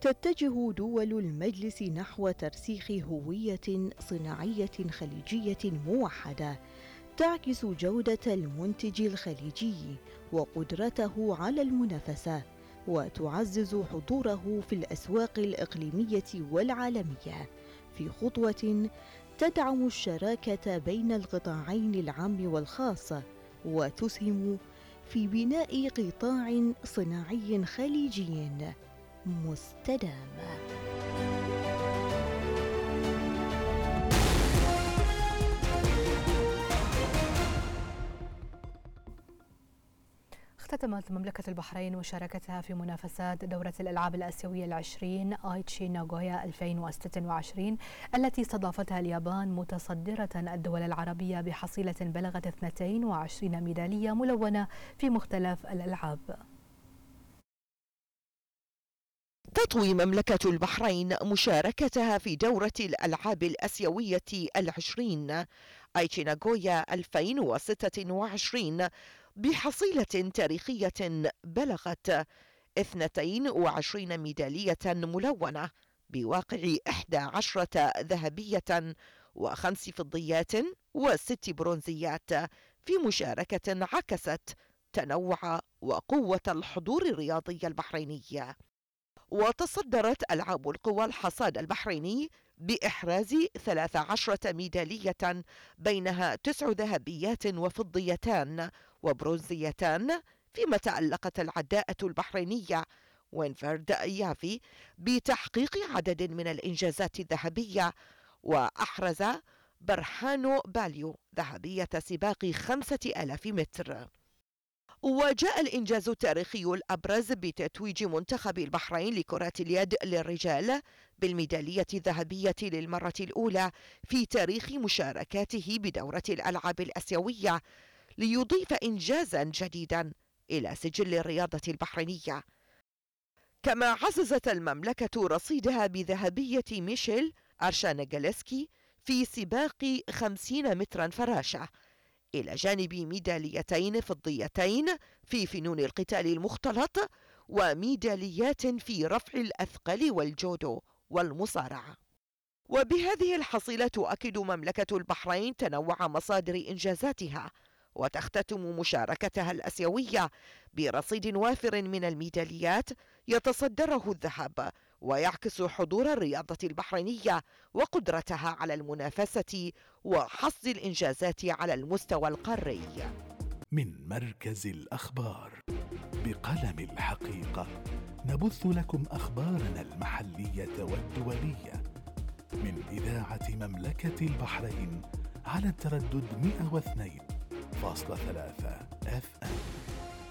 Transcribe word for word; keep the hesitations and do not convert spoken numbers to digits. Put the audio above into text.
تتجه دول المجلس نحو ترسيخ هوية صناعية خليجية موحدة تعكس جودة المنتج الخليجي وقدرته على المنافسة، وتعزز حضوره في الأسواق الإقليمية والعالمية، في خطوة تدعم الشراكة بين القطاعين العام والخاص، وتسهم في بناء قطاع صناعي خليجي مستدام. اختتمت مملكة البحرين مشاركتها في منافسات دورة الألعاب الآسيوية العشرين آيتشي ناغويا ألفين وستة وعشرين التي استضافتها اليابان متصدرة الدول العربية بحصيلة بلغت اثنتين وعشرين ميدالية ملونة في مختلف الألعاب. تطوي مملكة البحرين مشاركتها في دورة الألعاب الآسيوية العشرين آيتشي ناغويا ألفين وستة وعشرين بحصيلة تاريخية بلغت اثنتين وعشرين ميدالية ملونة بواقع إحدى عشرة ذهبية وخمس فضيات وست برونزيات، في مشاركة عكست تنوع وقوة الحضور الرياضي البحريني. وتصدرت ألعاب القوى الحصاد البحريني بإحراز ثلاث عشرة ميدالية بينها تسع ذهبيات وفضيتان وبرونزيتان، فيما تألقت العداءة البحرينية وينفرد يافي بتحقيق عدد من الإنجازات الذهبية، وأحرز برهانو باليو ذهبية سباق خمسة آلاف متر. وجاء الإنجاز التاريخي الأبرز بتتويج منتخب البحرين لكرة اليد للرجال بالميدالية الذهبية للمرة الأولى في تاريخ مشاركاته بدورة الألعاب الآسيوية، ليضيف إنجازا جديدا إلى سجل الرياضة البحرينية. كما عززت المملكة رصيدها بذهبية ميشيل أرشانغالسكي في سباق خمسين مترا فراشة، إلى جانب ميداليتين فضيتين في فنون القتال المختلط وميداليات في رفع الأثقال والجودو والمصارعة. وبهذه الحصيلة تؤكد مملكة البحرين تنوع مصادر إنجازاتها، وتختتم مشاركتها الآسيوية برصيد وافر من الميداليات يتصدره الذهب، ويعكس حضور الرياضة البحرينية وقدرتها على المنافسة وحصد الإنجازات على المستوى القاري. من مركز الأخبار بقلم الحقيقة نبث لكم أخبارنا المحلية والدولية من إذاعة مملكة البحرين على التردد مئة واثنين فاصلة ثلاثة إف إم.